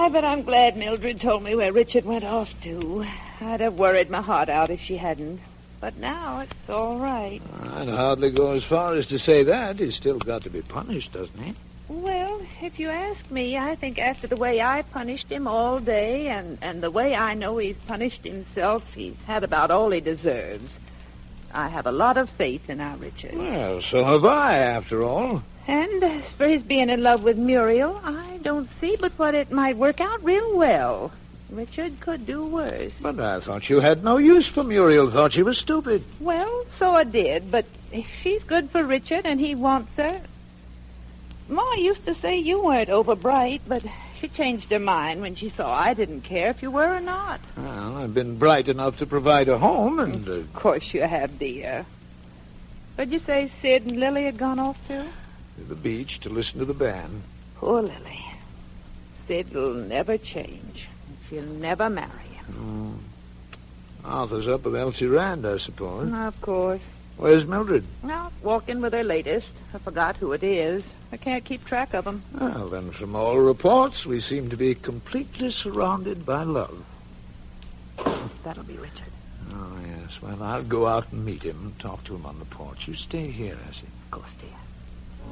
but I'm glad Mildred told me where Richard went off to. I'd have worried my heart out if she hadn't. But now it's all right. I'd hardly go as far as to say that. He's still got to be punished, doesn't he? Well, if you ask me, I think after the way I punished him all day and the way I know he's punished himself, he's had about all he deserves. I have a lot of faith in our Richard. Well, so have I, after all. And as for his being in love with Muriel, I don't see but what it might work out real well. Richard could do worse. But I thought you had no use for Muriel. Thought she was stupid. Well, so I did, but if she's good for Richard and he wants her... Ma used to say you weren't over bright, but she changed her mind when she saw I didn't care if you were or not. Well, I've been bright enough to provide a home, and... Of course you have, dear. Where'd you say Sid and Lily had gone off to? To the beach to listen to the band. Poor Lily. Sid'll never change. She'll never marry him. Arthur's up with Elsie Rand, I suppose. Of course. Where's Mildred? Well, walking with her latest. I forgot who it is. I can't keep track of them. Well, then, from all reports, we seem to be completely surrounded by love. That'll be Richard. Oh, yes. Well, I'll go out and meet him and talk to him on the porch. You stay here, Essie. Of course, dear.